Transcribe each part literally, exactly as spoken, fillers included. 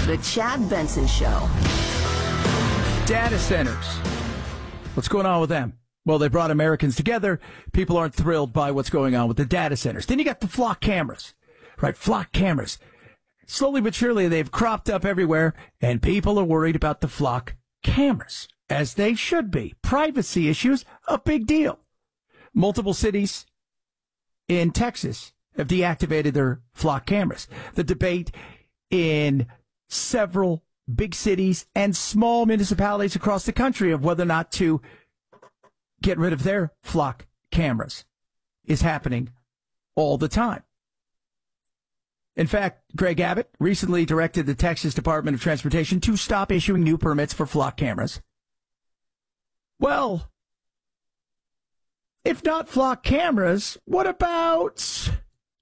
The Chad Benson Show. Data centers. What's going on with them? Well, they brought Americans together. People aren't thrilled by what's going on with the data centers. Then you got the flock cameras, right? Flock cameras. Slowly but surely, they've cropped up everywhere, and people are worried about the flock cameras, as they should be. Privacy issues, a big deal. Multiple cities in Texas have deactivated their flock cameras. The debate in several big cities and small municipalities across the country of whether or not to get rid of their flock cameras is happening all the time. In fact, Greg Abbott recently directed the Texas Department of Transportation to stop issuing new permits for flock cameras. Well, if not flock cameras, what about,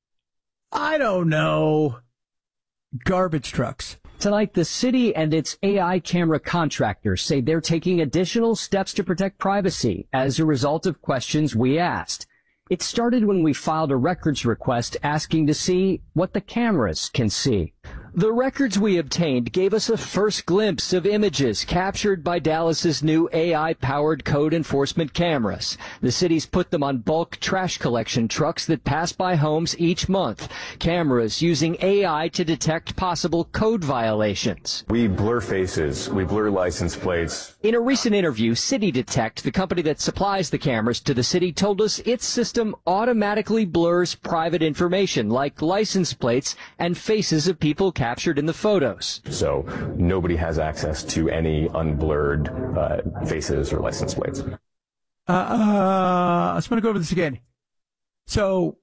I don't know, garbage trucks? Tonight, the city and its A I camera contractors say they're taking additional steps to protect privacy as a result of questions we asked. It started when we filed a records request asking to see what the cameras can see. The records we obtained gave us a first glimpse of images captured by Dallas's new A I-powered code enforcement cameras. The city's put them on bulk trash collection trucks that pass by homes each month. Cameras using A I to detect possible code violations. We blur faces. We blur license plates. In a recent interview, City Detect, the company that supplies the cameras to the city, told us its system automatically blurs private information like license plates and faces of people captured in the photos. So nobody has access to any unblurred uh, faces or license plates. Uh, uh, I just want to go over this again. So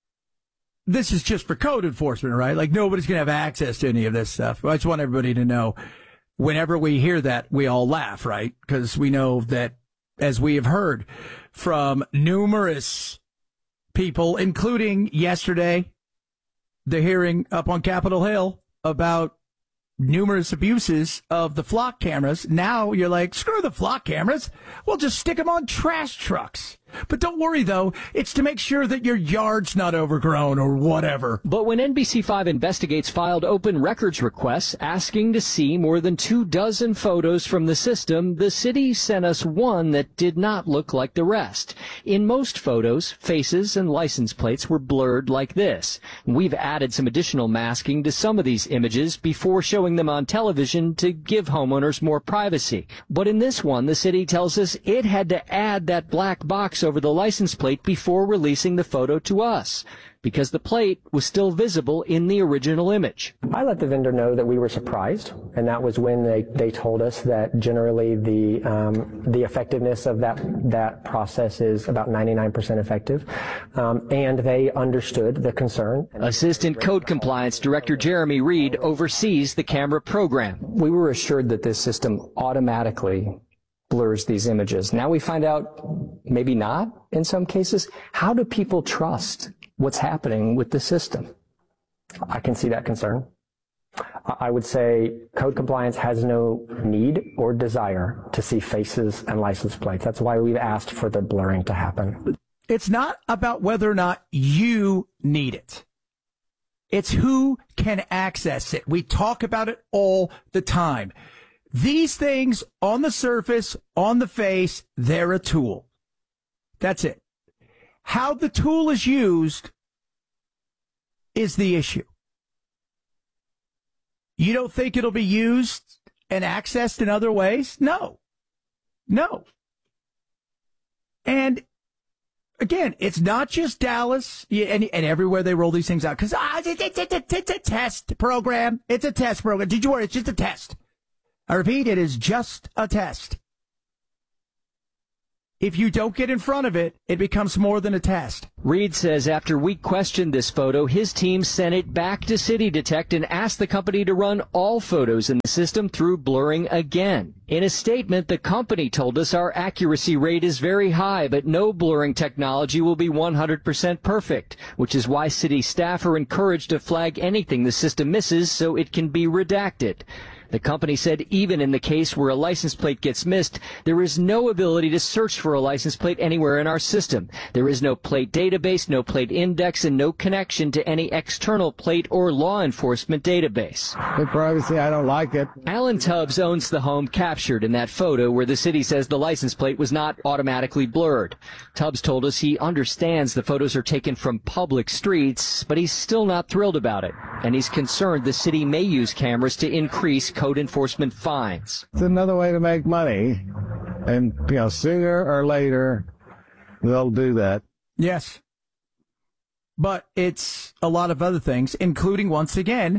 this is just for code enforcement, right? Like nobody's going to have access to any of this stuff. I just want everybody to know whenever we hear that, we all laugh, right? Because we know that, as we have heard from numerous people, including yesterday, the hearing up on Capitol Hill about numerous abuses of the flock cameras. Now you're like, screw the flock cameras. We'll just stick them on trash trucks. But don't worry, though. It's to make sure that your yard's not overgrown or whatever. But when N B C five Investigates filed open records requests asking to see more than two dozen photos from the system, the city sent us one that did not look like the rest. In most photos, faces and license plates were blurred like this. We've added some additional masking to some of these images before showing them on television to give homeowners more privacy. But in this one, the city tells us it had to add that black box over the license plate before releasing the photo to us, because the plate was still visible in the original image. I let the vendor know that we were surprised, and that was when they, they told us that generally the um, the effectiveness of that that process is about ninety-nine percent effective, um, and they understood the concern. Assistant Code Compliance Director Jeremy Reed oversees the camera program. We were assured that this system automatically blurs these images. Now we find out maybe not in some cases. How do people trust what's happening with the system? I can see that concern. I would say code compliance has no need or desire to see faces and license plates. That's why we've asked for the blurring to happen. It's not about whether or not you need it. It's who can access it. We talk about it all the time. These things on the surface, on the face, they're a tool. That's it. How the tool is used is the issue. You don't think it'll be used and accessed in other ways? No. No. And again, it's not just Dallas and, and everywhere they roll these things out, because ah, it's, it's, it's, it's a test program. It's a test program. Did you worry? It's just a test. I repeat, it is just a test. If you don't get in front of it, it becomes more than a test. Reed says after we questioned this photo, his team sent it back to City Detect and asked the company to run all photos in the system through blurring again. In a statement, the company told us our accuracy rate is very high, but no blurring technology will be one hundred percent perfect, which is why city staff are encouraged to flag anything the system misses so it can be redacted. The company said even in the case where a license plate gets missed, there is no ability to search for a license plate anywhere in our system. There is no plate database, no plate index, and no connection to any external plate or law enforcement database. The privacy, I don't like it. Alan Tubbs owns the home captured in that photo where the city says the license plate was not automatically blurred. Tubbs told us he understands the photos are taken from public streets, but he's still not thrilled about it. And he's concerned the city may use cameras to increase code enforcement fines. It's another way to make money, and you know, sooner or later they'll do that. Yes. But it's a lot of other things, including, once again,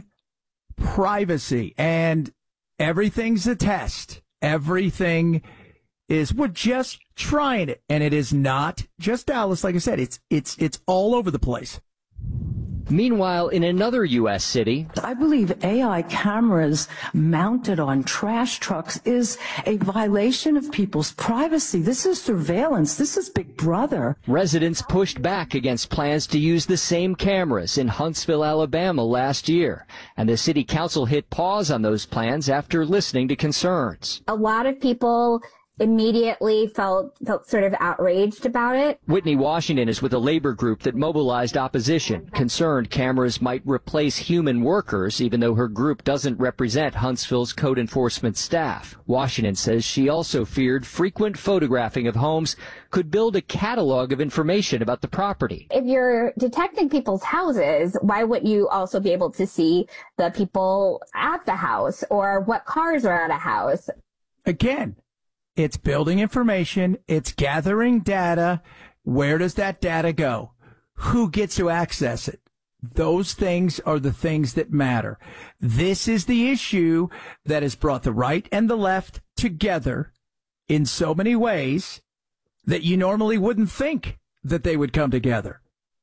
privacy. And everything's a test. Everything is, we're just trying it. And it is not just Dallas. Like I said, it's it's it's all over the place. Meanwhile, in another U S city, I believe A I cameras mounted on trash trucks is a violation of people's privacy. This is surveillance. This is Big Brother. residents pushed back against plans to use the same cameras in Huntsville, Alabama last year. And the city council hit pause on those plans after listening to concerns. A lot of people immediately felt felt sort of outraged about it. Whitney Washington is with a labor group that mobilized opposition, concerned cameras might replace human workers, even though her group doesn't represent Huntsville's code enforcement staff. Washington says she also feared frequent photographing of homes could build a catalog of information about the property. If you're detecting people's houses, why wouldn't you also be able to see the people at the house or what cars are at a house? Again, it's building information. It's gathering data. Where does that data go? Who gets to access it? Those things are the things that matter. This is the issue that has brought the right and the left together in so many ways that you normally wouldn't think that they would come together.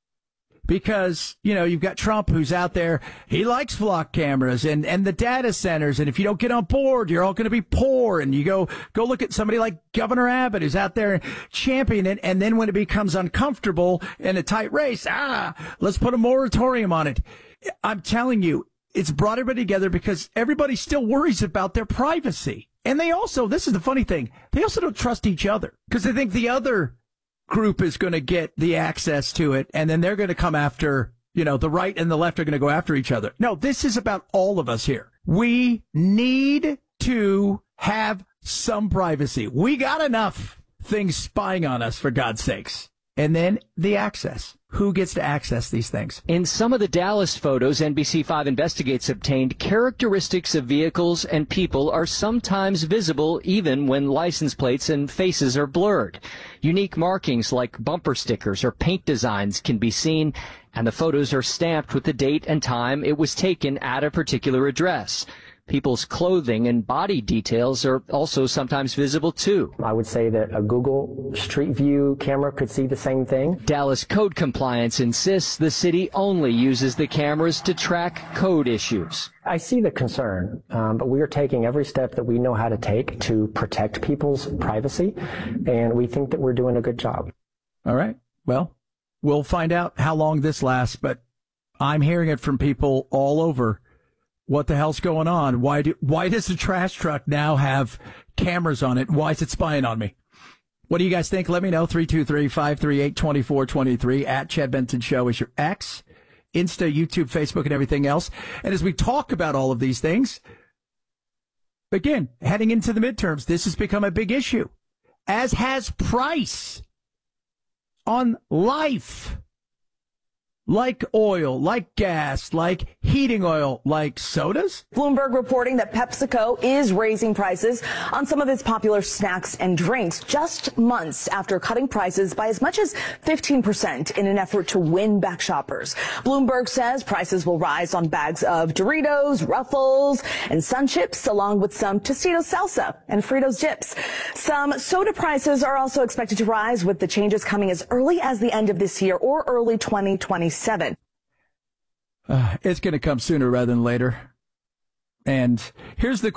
Because, you know, you've got Trump who's out there. He likes flock cameras and, and the data centers. And if you don't get on board, you're all going to be poor. And you go, go look at somebody like Governor Abbott who's out there championing it. And then when it becomes uncomfortable in a tight race, ah, let's put a moratorium on it. I'm telling you, it's brought everybody together because everybody still worries about their privacy. And they also, this is the funny thing, they also don't trust each other because they think the other group is going to get the access to it, and then they're going to come after, you know, the right and the left are going to go after each other. No, this is about all of us here. We need to have some privacy. We got enough things spying on us, for God's sakes. And then the access. Who gets to access these things? In some of the Dallas photos N B C five Investigates obtained, characteristics of vehicles and people are sometimes visible even when license plates and faces are blurred. Unique markings like bumper stickers or paint designs can be seen, and the photos are stamped with the date and time it was taken at a particular address. People's clothing and body details are also sometimes visible, too. I would say that a Google Street View camera could see the same thing. Dallas Code Compliance insists the city only uses the cameras to track code issues. I see the concern, um, but we are taking every step that we know how to take to protect people's privacy, and we think that we're doing a good job. All right. Well, we'll find out how long this lasts, but I'm hearing it from people all over. What the hell's going on? Why do, why does the trash truck now have cameras on it? Why is it spying on me? What do you guys think? Let me know. three two three, five three eight, two four two three. At Chad Benson Show is your X, Insta, YouTube, Facebook, and everything else. And as we talk about all of these things, again, heading into the midterms, this has become a big issue, as has price on life. Like oil, like gas, like heating oil, like sodas? Bloomberg reporting that PepsiCo is raising prices on some of its popular snacks and drinks just months after cutting prices by as much as fifteen percent in an effort to win back shoppers. Bloomberg says prices will rise on bags of Doritos, Ruffles, and Sun Chips, along with some Tostitos salsa and Fritos dips. Some soda prices are also expected to rise, with the changes coming as early as the end of this year or early twenty twenty-seven. Uh, it's going to come sooner rather than later. And here's the